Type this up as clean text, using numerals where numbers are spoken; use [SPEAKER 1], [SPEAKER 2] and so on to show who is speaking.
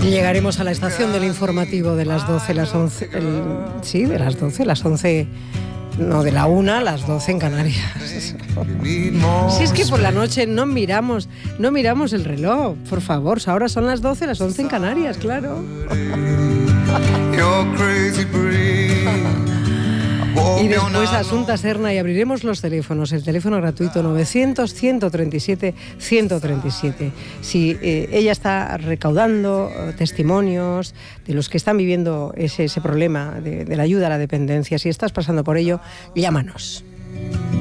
[SPEAKER 1] Llegaremos a la estación del informativo de las 12, las 11, sí, de las 12, las 11, no, de la 1, las 12 en Canarias. Si es que por la noche no miramos el reloj, por favor, ahora son las 12, las 11 en Canarias, claro. Y después Asunta Serna y abriremos los teléfonos, el teléfono gratuito 900-137-137. Si ella está recaudando testimonios de los que están viviendo ese problema de la ayuda a la dependencia, si estás pasando por ello, llámanos.